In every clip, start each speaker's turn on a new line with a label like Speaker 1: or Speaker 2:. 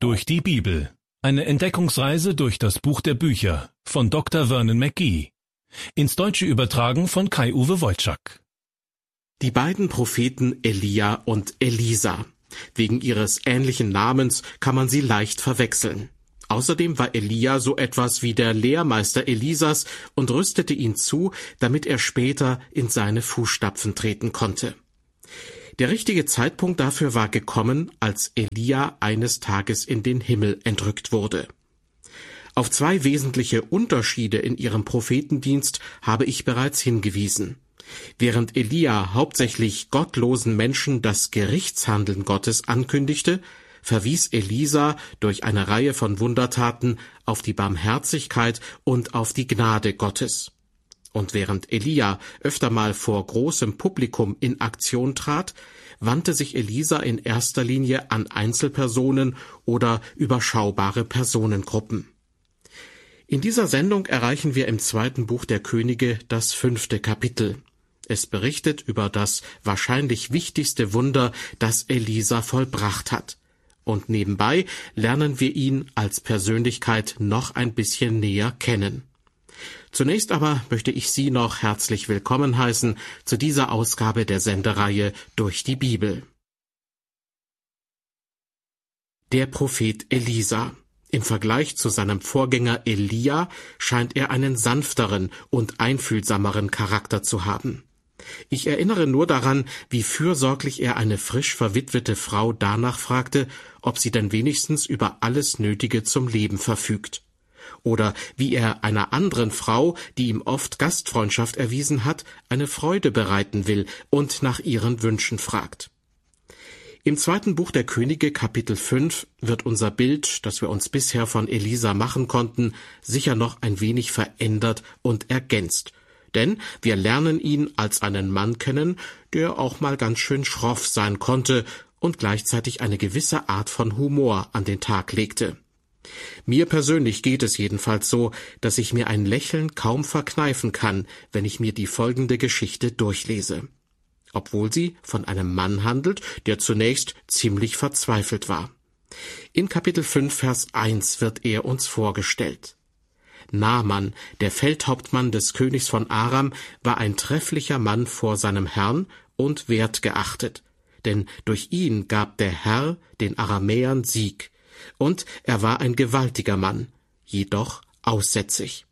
Speaker 1: Durch die Bibel. Eine Entdeckungsreise durch das Buch der Bücher von Dr. Vernon McGee. Ins Deutsche übertragen von Kai-Uwe Wojczak.
Speaker 2: Die beiden Propheten Elia und Elisa. Wegen ihres ähnlichen Namens kann man sie leicht verwechseln. Außerdem war Elia so etwas wie der Lehrmeister Elisas und rüstete ihn zu, damit er später in seine Fußstapfen treten konnte. Der richtige Zeitpunkt dafür war gekommen, als Elia eines Tages in den Himmel entrückt wurde. Auf zwei wesentliche Unterschiede in ihrem Prophetendienst habe ich bereits hingewiesen. Während Elia hauptsächlich gottlosen Menschen das Gerichtshandeln Gottes ankündigte, verwies Elisa durch eine Reihe von Wundertaten auf die Barmherzigkeit und auf die Gnade Gottes. Und während Elia öfter mal vor großem Publikum in Aktion trat, wandte sich Elisa in erster Linie an Einzelpersonen oder überschaubare Personengruppen. In dieser Sendung erreichen wir im 2. Buch der Könige das 5. Kapitel. Es berichtet über das wahrscheinlich wichtigste Wunder, das Elisa vollbracht hat. Und nebenbei lernen wir ihn als Persönlichkeit noch ein bisschen näher kennen. Zunächst aber möchte ich Sie noch herzlich willkommen heißen zu dieser Ausgabe der Sendereihe Durch die Bibel. Der Prophet Elisa. Im Vergleich zu seinem Vorgänger Elia scheint er einen sanfteren und einfühlsameren Charakter zu haben. Ich erinnere nur daran, wie fürsorglich er eine frisch verwitwete Frau danach fragte, ob sie denn wenigstens über alles Nötige zum Leben verfügt. Oder wie er einer anderen Frau, die ihm oft Gastfreundschaft erwiesen hat, eine Freude bereiten will und nach ihren Wünschen fragt. Im 2. Buch der Könige, Kapitel 5, wird unser Bild, das wir uns bisher von Elisa machen konnten, sicher noch ein wenig verändert und ergänzt. Denn wir lernen ihn als einen Mann kennen, der auch mal ganz schön schroff sein konnte und gleichzeitig eine gewisse Art von Humor an den Tag legte. Mir persönlich geht es jedenfalls so, dass ich mir ein Lächeln kaum verkneifen kann, wenn ich mir die folgende Geschichte durchlese. Obwohl sie von einem Mann handelt, der zunächst ziemlich verzweifelt war. In Kapitel 5, Vers 1 wird er uns vorgestellt. Naaman, der Feldhauptmann des Königs von Aram, war ein trefflicher Mann vor seinem Herrn und wertgeachtet, denn durch ihn gab der Herr den Aramäern Sieg. Und er war ein gewaltiger Mann, jedoch aussätzig.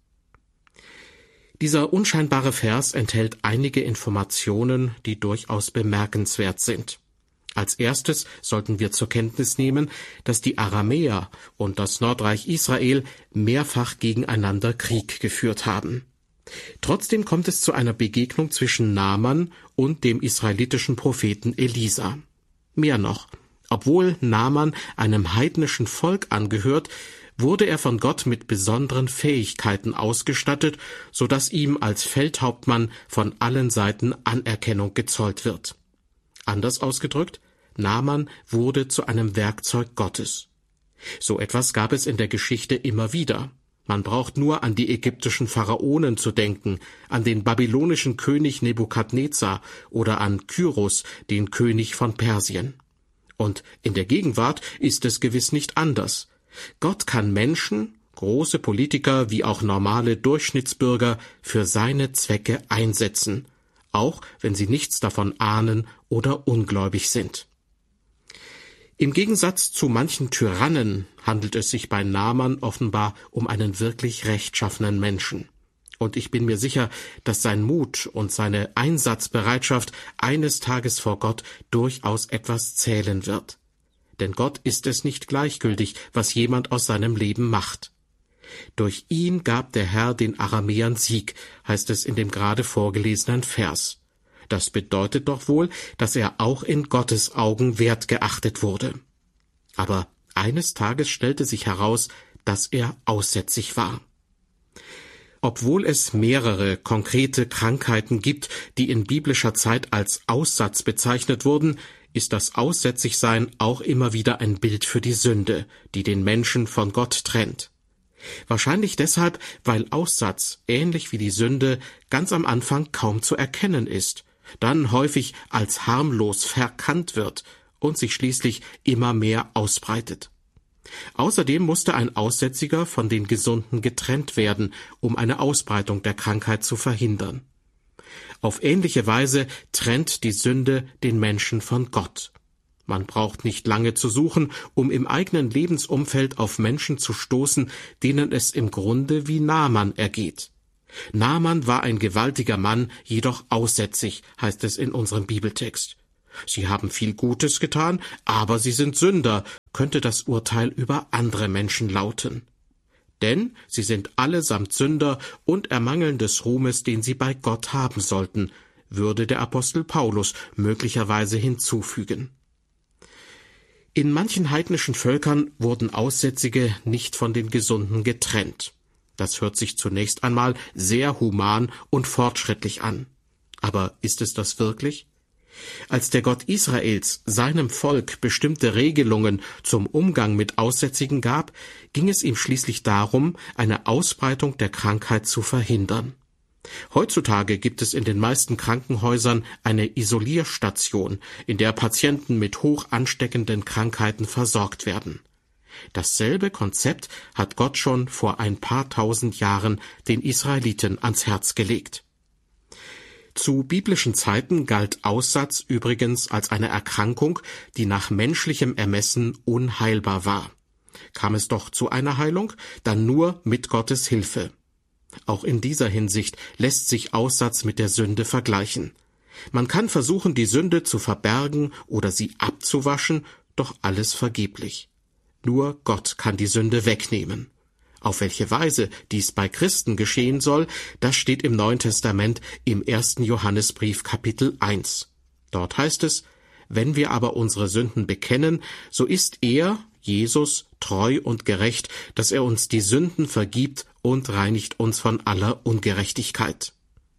Speaker 2: Dieser unscheinbare Vers enthält einige Informationen, die durchaus bemerkenswert sind. Als erstes sollten wir zur Kenntnis nehmen, dass die Aramäer und das Nordreich Israel mehrfach gegeneinander Krieg geführt haben. Trotzdem kommt es zu einer Begegnung zwischen Naaman und dem israelitischen Propheten Elisa. Mehr noch. Obwohl Naaman einem heidnischen Volk angehört, wurde er von Gott mit besonderen Fähigkeiten ausgestattet, so dass ihm als Feldhauptmann von allen Seiten Anerkennung gezollt wird. Anders ausgedrückt, Naaman wurde zu einem Werkzeug Gottes. So etwas gab es in der Geschichte immer wieder. Man braucht nur an die ägyptischen Pharaonen zu denken, an den babylonischen König Nebukadnezar oder an Kyros, den König von Persien. Und in der Gegenwart ist es gewiss nicht anders. Gott kann Menschen, große Politiker wie auch normale Durchschnittsbürger, für seine Zwecke einsetzen, auch wenn sie nichts davon ahnen oder ungläubig sind. Im Gegensatz zu manchen Tyrannen handelt es sich bei Naaman offenbar um einen wirklich rechtschaffenen Menschen. Und ich bin mir sicher, dass sein Mut und seine Einsatzbereitschaft eines Tages vor Gott durchaus etwas zählen wird. Denn Gott ist es nicht gleichgültig, was jemand aus seinem Leben macht. Durch ihn gab der Herr den Aramäern Sieg, heißt es in dem gerade vorgelesenen Vers. Das bedeutet doch wohl, dass er auch in Gottes Augen wertgeachtet wurde. Aber eines Tages stellte sich heraus, dass er aussätzig war. Obwohl es mehrere konkrete Krankheiten gibt, die in biblischer Zeit als Aussatz bezeichnet wurden, ist das Aussätzigsein auch immer wieder ein Bild für die Sünde, die den Menschen von Gott trennt. Wahrscheinlich deshalb, weil Aussatz, ähnlich wie die Sünde, ganz am Anfang kaum zu erkennen ist, dann häufig als harmlos verkannt wird und sich schließlich immer mehr ausbreitet. Außerdem musste ein Aussätziger von den Gesunden getrennt werden, um eine Ausbreitung der Krankheit zu verhindern. Auf ähnliche Weise trennt die Sünde den Menschen von Gott. Man braucht nicht lange zu suchen, um im eigenen Lebensumfeld auf Menschen zu stoßen, denen es im Grunde wie Naaman ergeht. Naaman war ein gewaltiger Mann, jedoch aussätzig, heißt es in unserem Bibeltext. Sie haben viel Gutes getan, aber sie sind Sünder, könnte das Urteil über andere Menschen lauten. Denn sie sind allesamt Sünder und ermangeln des Ruhmes, den sie bei Gott haben sollten, würde der Apostel Paulus möglicherweise hinzufügen. In manchen heidnischen Völkern wurden Aussätzige nicht von den Gesunden getrennt. Das hört sich zunächst einmal sehr human und fortschrittlich an. Aber ist es das wirklich? Als der Gott Israels seinem Volk bestimmte Regelungen zum Umgang mit Aussätzigen gab, ging es ihm schließlich darum, eine Ausbreitung der Krankheit zu verhindern. Heutzutage gibt es in den meisten Krankenhäusern eine Isolierstation, in der Patienten mit hoch ansteckenden Krankheiten versorgt werden. Dasselbe Konzept hat Gott schon vor ein paar tausend Jahren den Israeliten ans Herz gelegt. Zu biblischen Zeiten galt Aussatz übrigens als eine Erkrankung, die nach menschlichem Ermessen unheilbar war. Kam es doch zu einer Heilung, dann nur mit Gottes Hilfe. Auch in dieser Hinsicht lässt sich Aussatz mit der Sünde vergleichen. Man kann versuchen, die Sünde zu verbergen oder sie abzuwaschen, doch alles vergeblich. Nur Gott kann die Sünde wegnehmen. Auf welche Weise dies bei Christen geschehen soll, das steht im Neuen Testament im 1. Johannesbrief Kapitel 1. Dort heißt es: Wenn wir aber unsere Sünden bekennen, so ist er, Jesus, treu und gerecht, dass er uns die Sünden vergibt und reinigt uns von aller Ungerechtigkeit.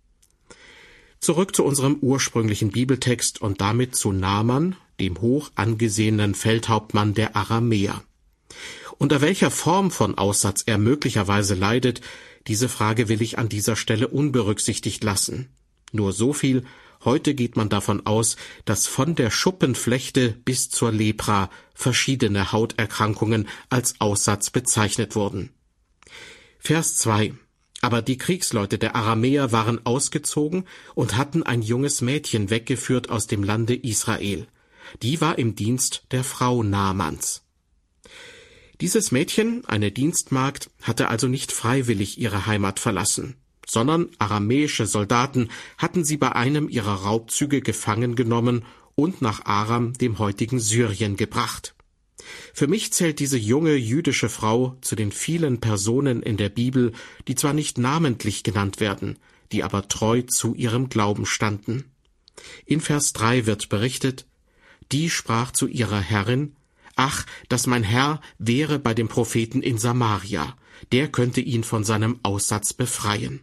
Speaker 2: Zurück zu unserem ursprünglichen Bibeltext und damit zu Naaman, dem hoch angesehenen Feldhauptmann der Aramäer. Unter welcher Form von Aussatz er möglicherweise leidet, diese Frage will ich an dieser Stelle unberücksichtigt lassen. Nur so viel: Heute geht man davon aus, dass von der Schuppenflechte bis zur Lepra verschiedene Hauterkrankungen als Aussatz bezeichnet wurden. Vers 2: Aber die Kriegsleute der Aramäer waren ausgezogen und hatten ein junges Mädchen weggeführt aus dem Lande Israel. Die war im Dienst der Frau Naamans. Dieses Mädchen, eine Dienstmagd, hatte also nicht freiwillig ihre Heimat verlassen, sondern aramäische Soldaten hatten sie bei einem ihrer Raubzüge gefangen genommen und nach Aram, dem heutigen Syrien, gebracht. Für mich zählt diese junge jüdische Frau zu den vielen Personen in der Bibel, die zwar nicht namentlich genannt werden, die aber treu zu ihrem Glauben standen. In Vers 3 wird berichtet: Die sprach zu ihrer Herrin: Ach, dass mein Herr wäre bei dem Propheten in Samaria, der könnte ihn von seinem Aussatz befreien.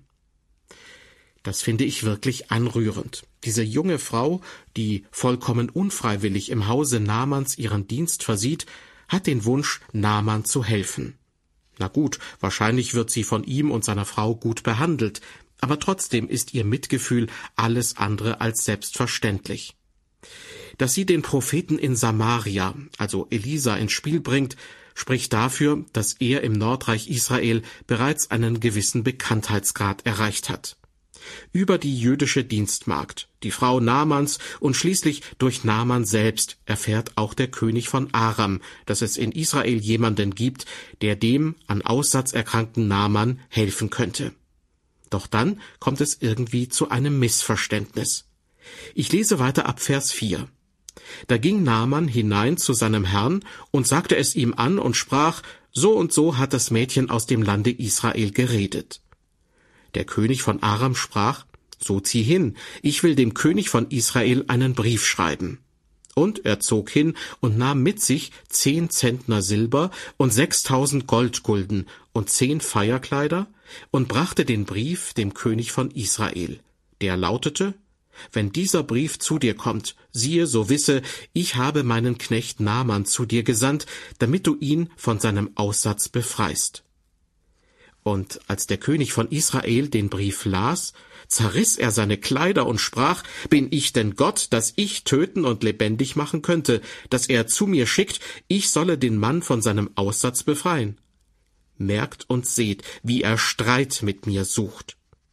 Speaker 2: Das finde ich wirklich anrührend. Diese junge Frau, die vollkommen unfreiwillig im Hause Naamans ihren Dienst versieht, hat den Wunsch, Naaman zu helfen. Na gut, wahrscheinlich wird sie von ihm und seiner Frau gut behandelt, aber trotzdem ist ihr Mitgefühl alles andere als selbstverständlich. Dass sie den Propheten in Samaria, also Elisa, ins Spiel bringt, spricht dafür, dass er im Nordreich Israel bereits einen gewissen Bekanntheitsgrad erreicht hat. Über die jüdische Dienstmagd, die Frau Naamans und schließlich durch Naaman selbst erfährt auch der König von Aram, dass es in Israel jemanden gibt, der dem an Aussatz erkrankten Naaman helfen könnte. Doch dann kommt es irgendwie zu einem Missverständnis. Ich lese weiter ab Vers 4. Da ging Naaman hinein zu seinem Herrn und sagte es ihm an und sprach: So und so hat das Mädchen aus dem Lande Israel geredet. Der König von Aram sprach: So zieh hin, ich will dem König von Israel einen Brief schreiben. Und er zog hin und nahm mit sich 10 Zentner Silber und 6.000 Goldgulden und 10 Feierkleider und brachte den Brief dem König von Israel. Der lautete: Wenn dieser Brief zu dir kommt, siehe, so wisse, ich habe meinen Knecht Naaman zu dir gesandt, damit du ihn von seinem Aussatz befreist. Und als der König von Israel den Brief las, zerriss er seine Kleider und sprach: Bin ich denn Gott, dass ich töten und lebendig machen könnte, dass er zu mir schickt, ich solle den Mann von seinem Aussatz befreien? Merkt und seht, wie er Streit mit mir sucht.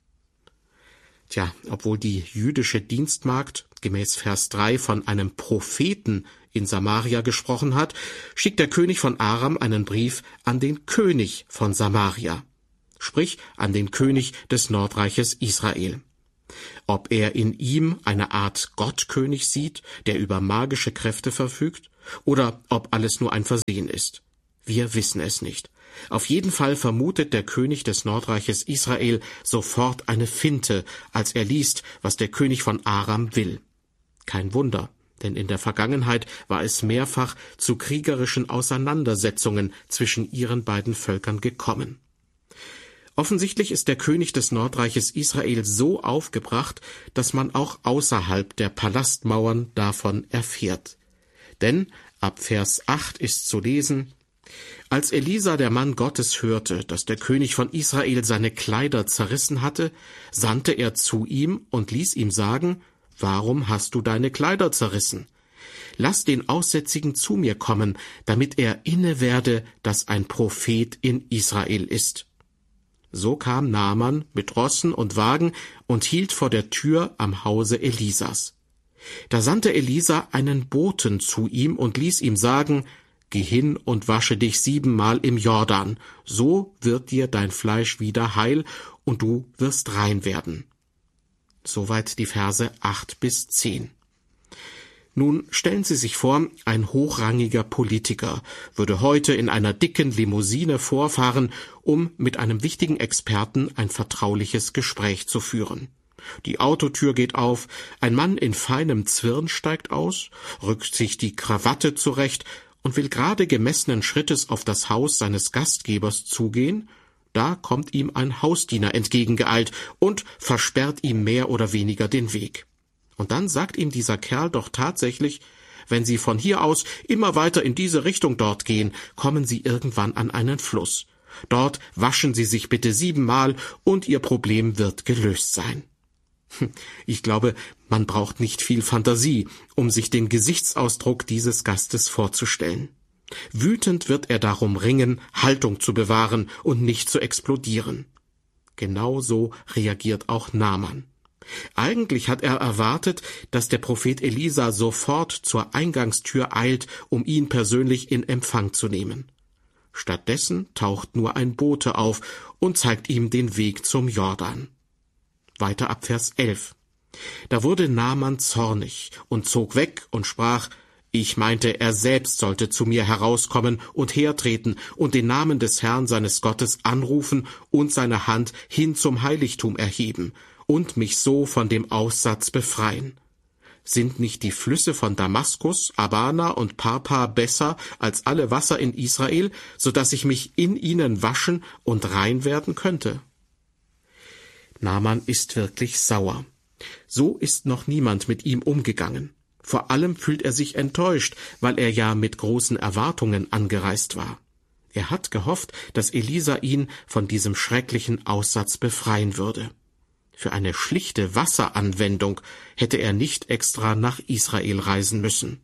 Speaker 2: Tja, obwohl die jüdische Dienstmagd gemäß Vers 3 von einem Propheten in Samaria gesprochen hat, schickt der König von Aram einen Brief an den König von Samaria, sprich an den König des Nordreiches Israel. Ob er in ihm eine Art Gottkönig sieht, der über magische Kräfte verfügt, oder ob alles nur ein Versehen ist. Wir wissen es nicht. Auf jeden Fall vermutet der König des Nordreiches Israel sofort eine Finte, als er liest, was der König von Aram will. Kein Wunder, denn in der Vergangenheit war es mehrfach zu kriegerischen Auseinandersetzungen zwischen ihren beiden Völkern gekommen. Offensichtlich ist der König des Nordreiches Israel so aufgebracht, dass man auch außerhalb der Palastmauern davon erfährt. Denn ab Vers 8 ist zu lesen: Als Elisa, der Mann Gottes, hörte, dass der König von Israel seine Kleider zerrissen hatte, sandte er zu ihm und ließ ihm sagen: Warum hast du deine Kleider zerrissen? Lass den Aussätzigen zu mir kommen, damit er inne werde, dass ein Prophet in Israel ist. So kam Naaman mit Rossen und Wagen und hielt vor der Tür am Hause Elisas. Da sandte Elisa einen Boten zu ihm und ließ ihm sagen: Geh hin und wasche dich 7-mal im Jordan, so wird dir dein Fleisch wieder heil und du wirst rein werden. Soweit die Verse 8-10. Nun stellen Sie sich vor, ein hochrangiger Politiker würde heute in einer dicken Limousine vorfahren, um mit einem wichtigen Experten ein vertrauliches Gespräch zu führen. Die Autotür geht auf, ein Mann in feinem Zwirn steigt aus, rückt sich die Krawatte zurecht und will gerade gemessenen Schrittes auf das Haus seines Gastgebers zugehen, da kommt ihm ein Hausdiener entgegengeeilt und versperrt ihm mehr oder weniger den Weg. Und dann sagt ihm dieser Kerl doch tatsächlich: Wenn Sie von hier aus immer weiter in diese Richtung dort gehen, kommen Sie irgendwann an einen Fluss. Dort waschen Sie sich bitte 7-mal und Ihr Problem wird gelöst sein. Ich glaube, man braucht nicht viel Fantasie, um sich den Gesichtsausdruck dieses Gastes vorzustellen. Wütend wird er darum ringen, Haltung zu bewahren und nicht zu explodieren. Genau so reagiert auch Naaman. Eigentlich hat er erwartet, dass der Prophet Elisa sofort zur Eingangstür eilt, um ihn persönlich in Empfang zu nehmen. Stattdessen taucht nur ein Bote auf und zeigt ihm den Weg zum Jordan. Weiter ab Vers 11. Da wurde Naaman zornig und zog weg und sprach: Ich meinte, er selbst sollte zu mir herauskommen und hertreten und den Namen des Herrn seines Gottes anrufen und seine Hand hin zum Heiligtum erheben und mich so von dem Aussatz befreien. Sind nicht die Flüsse von Damaskus, Abana und Parpa besser als alle Wasser in Israel, so dass ich mich in ihnen waschen und rein werden könnte? Naaman ist wirklich sauer. So ist noch niemand mit ihm umgegangen. Vor allem fühlt er sich enttäuscht, weil er ja mit großen Erwartungen angereist war. Er hat gehofft, dass Elisa ihn von diesem schrecklichen Aussatz befreien würde. Für eine schlichte Wasseranwendung hätte er nicht extra nach Israel reisen müssen.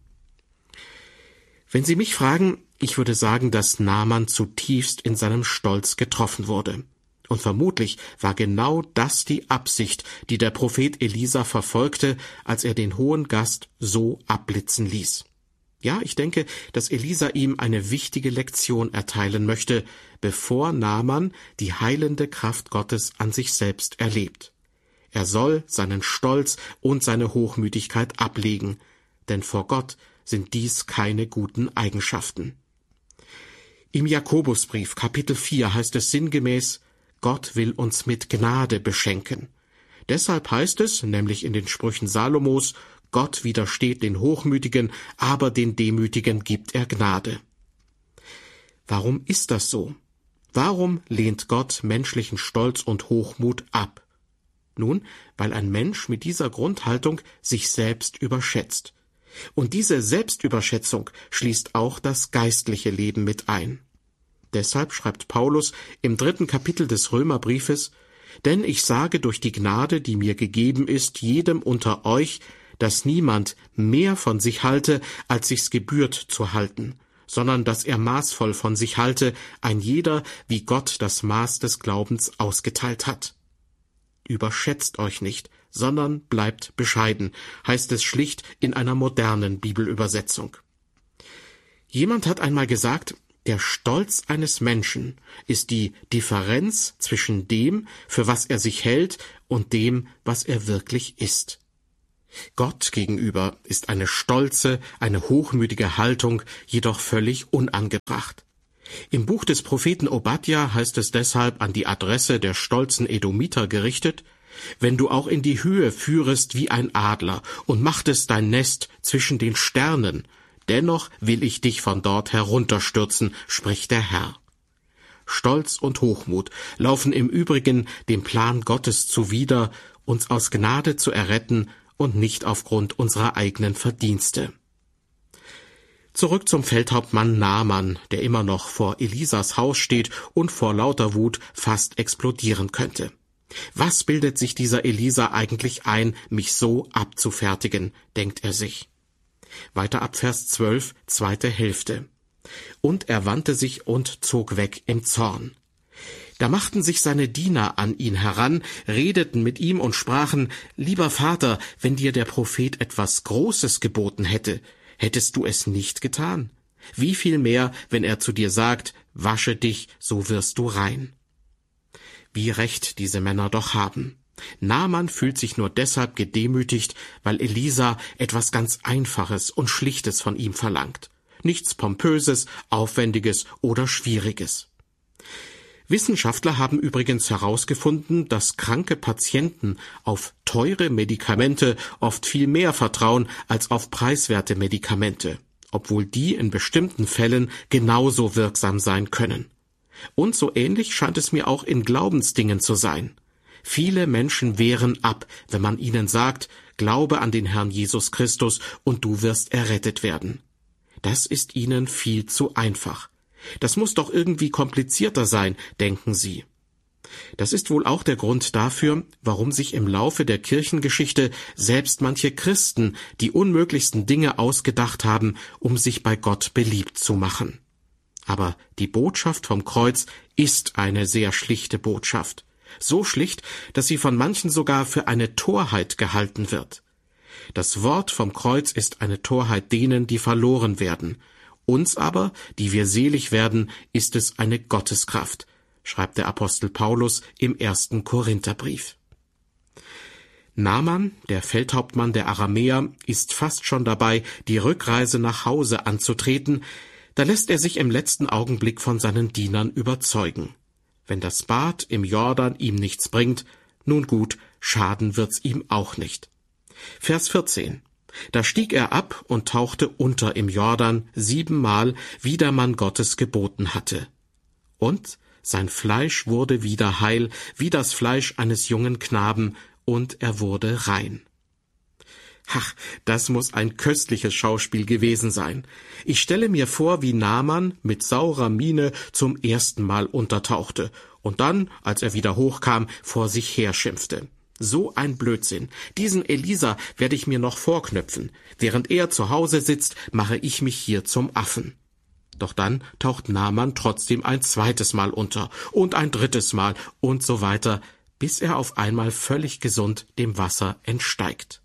Speaker 2: Wenn Sie mich fragen, ich würde sagen, dass Naaman zutiefst in seinem Stolz getroffen wurde. Und vermutlich war genau das die Absicht, die der Prophet Elisa verfolgte, als er den hohen Gast so abblitzen ließ. Ja, ich denke, dass Elisa ihm eine wichtige Lektion erteilen möchte, bevor Naaman die heilende Kraft Gottes an sich selbst erlebt. Er soll seinen Stolz und seine Hochmütigkeit ablegen, denn vor Gott sind dies keine guten Eigenschaften. Im Jakobusbrief Kapitel 4 heißt es sinngemäß: Gott will uns mit Gnade beschenken. Deshalb heißt es, nämlich in den Sprüchen Salomos: Gott widersteht den Hochmütigen, aber den Demütigen gibt er Gnade. Warum ist das so? Warum lehnt Gott menschlichen Stolz und Hochmut ab? Nun, weil ein Mensch mit dieser Grundhaltung sich selbst überschätzt. Und diese Selbstüberschätzung schließt auch das geistliche Leben mit ein. Deshalb schreibt Paulus im 3. Kapitel des Römerbriefes: Denn ich sage durch die Gnade, die mir gegeben ist, jedem unter euch, dass niemand mehr von sich halte, als sich's gebührt zu halten, sondern dass er maßvoll von sich halte, ein jeder, wie Gott das Maß des Glaubens ausgeteilt hat. Überschätzt euch nicht, sondern bleibt bescheiden, heißt es schlicht in einer modernen Bibelübersetzung. Jemand hat einmal gesagt, der Stolz eines Menschen ist die Differenz zwischen dem, für was er sich hält, und dem, was er wirklich ist. Gott gegenüber ist eine stolze, eine hochmütige Haltung jedoch völlig unangebracht. Im Buch des Propheten Obadja heißt es deshalb an die Adresse der stolzen Edomiter gerichtet: Wenn du auch in die Höhe führest wie ein Adler und machtest dein Nest zwischen den Sternen, dennoch will ich dich von dort herunterstürzen, spricht der Herr. Stolz und Hochmut laufen im Übrigen dem Plan Gottes zuwider, uns aus Gnade zu erretten und nicht aufgrund unserer eigenen Verdienste. Zurück zum Feldhauptmann Naaman, der immer noch vor Elisas Haus steht und vor lauter Wut fast explodieren könnte. Was bildet sich dieser Elisa eigentlich ein, mich so abzufertigen, denkt er sich. Weiter ab Vers 12, zweite Hälfte. Und er wandte sich und zog weg im Zorn. Da machten sich seine Diener an ihn heran, redeten mit ihm und sprachen: Lieber Vater, wenn dir der Prophet etwas Großes geboten hätte, hättest du es nicht getan? Wie viel mehr, wenn er zu dir sagt: Wasche dich, so wirst du rein. Wie recht diese Männer doch haben. Naaman fühlt sich nur deshalb gedemütigt, weil Elisa etwas ganz Einfaches und Schlichtes von ihm verlangt. Nichts Pompöses, Aufwendiges oder Schwieriges. Wissenschaftler haben übrigens herausgefunden, dass kranke Patienten auf teure Medikamente oft viel mehr vertrauen als auf preiswerte Medikamente, obwohl die in bestimmten Fällen genauso wirksam sein können. Und so ähnlich scheint es mir auch in Glaubensdingen zu sein. Viele Menschen wehren ab, wenn man ihnen sagt: Glaube an den Herrn Jesus Christus und du wirst errettet werden. Das ist ihnen viel zu einfach. Das muss doch irgendwie komplizierter sein, denken sie. Das ist wohl auch der Grund dafür, warum sich im Laufe der Kirchengeschichte selbst manche Christen die unmöglichsten Dinge ausgedacht haben, um sich bei Gott beliebt zu machen. Aber die Botschaft vom Kreuz ist eine sehr schlichte Botschaft. So schlicht, dass sie von manchen sogar für eine Torheit gehalten wird. Das Wort vom Kreuz ist eine Torheit denen, die verloren werden. Uns aber, die wir selig werden, ist es eine Gotteskraft, schreibt der Apostel Paulus im 1. Korintherbrief. Naaman, der Feldhauptmann der Aramäer, ist fast schon dabei, die Rückreise nach Hause anzutreten. Da lässt er sich im letzten Augenblick von seinen Dienern überzeugen. Wenn das Bad im Jordan ihm nichts bringt, nun gut, schaden wird's ihm auch nicht. Vers 14. Da stieg er ab und tauchte unter im Jordan 7-mal, wie der Mann Gottes geboten hatte. Und sein Fleisch wurde wieder heil, wie das Fleisch eines jungen Knaben, und er wurde rein. Ach, das muss ein köstliches Schauspiel gewesen sein. Ich stelle mir vor, wie Naaman mit saurer Miene zum ersten Mal untertauchte und dann, als er wieder hochkam, vor sich herschimpfte. So ein Blödsinn. Diesen Elisa werde ich mir noch vorknöpfen. Während er zu Hause sitzt, mache ich mich hier zum Affen. Doch dann taucht Naaman trotzdem ein zweites Mal unter und ein drittes Mal und so weiter, bis er auf einmal völlig gesund dem Wasser entsteigt.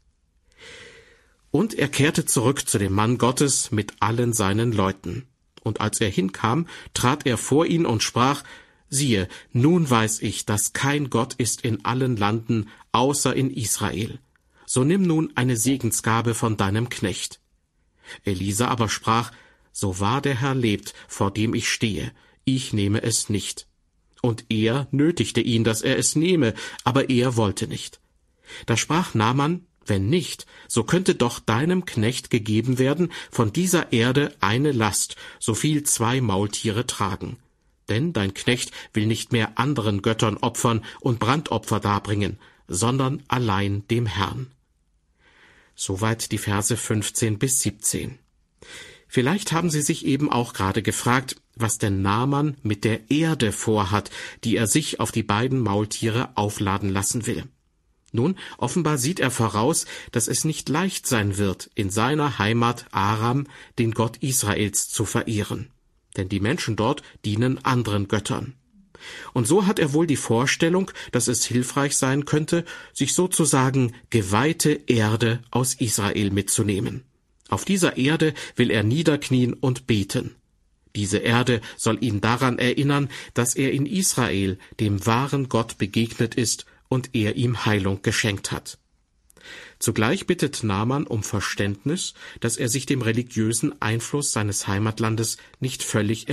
Speaker 2: Und er kehrte zurück zu dem Mann Gottes mit allen seinen Leuten. Und als er hinkam, trat er vor ihn und sprach: Siehe, nun weiß ich, dass kein Gott ist in allen Landen, außer in Israel. So nimm nun eine Segensgabe von deinem Knecht. Elisa aber sprach: So wahr der Herr lebt, vor dem ich stehe, ich nehme es nicht. Und er nötigte ihn, dass er es nehme, aber er wollte nicht. Da sprach Naaman: Wenn nicht, so könnte doch deinem Knecht gegeben werden von dieser Erde eine Last, so viel 2 Maultiere tragen. Denn dein Knecht will nicht mehr anderen Göttern opfern und Brandopfer darbringen, sondern allein dem Herrn. Soweit die Verse 15 bis 17. Vielleicht haben Sie sich eben auch gerade gefragt, was denn Naaman mit der Erde vorhat, die er sich auf die beiden Maultiere aufladen lassen will. Nun, offenbar sieht er voraus, dass es nicht leicht sein wird, in seiner Heimat Aram den Gott Israels zu verehren. Denn die Menschen dort dienen anderen Göttern. Und so hat er wohl die Vorstellung, dass es hilfreich sein könnte, sich sozusagen geweihte Erde aus Israel mitzunehmen. Auf dieser Erde will er niederknien und beten. Diese Erde soll ihn daran erinnern, dass er in Israel dem wahren Gott begegnet ist und er ihm Heilung geschenkt hat. Zugleich bittet Naaman um Verständnis, dass er sich dem religiösen Einfluss seines Heimatlandes nicht völlig